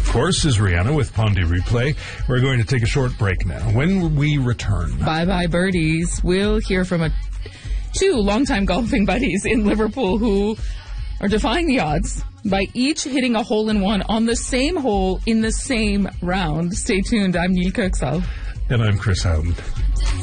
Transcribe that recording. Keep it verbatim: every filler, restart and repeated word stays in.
course, is Rihanna with Pondy Replay. We're going to take a short break now. When we return... Bye-bye, birdies. We'll hear from a, two longtime golfing buddies in Liverpool who are defying the odds by each hitting a hole-in-one on the same hole in the same round. Stay tuned. I'm Neil Kirksall. And I'm Chris Howden.